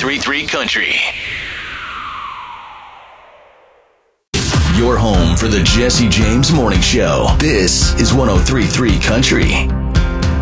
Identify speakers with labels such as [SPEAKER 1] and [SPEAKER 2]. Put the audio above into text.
[SPEAKER 1] 103.3 Country.
[SPEAKER 2] Your home for the Jesse James Morning Show. This is 103.3 Country.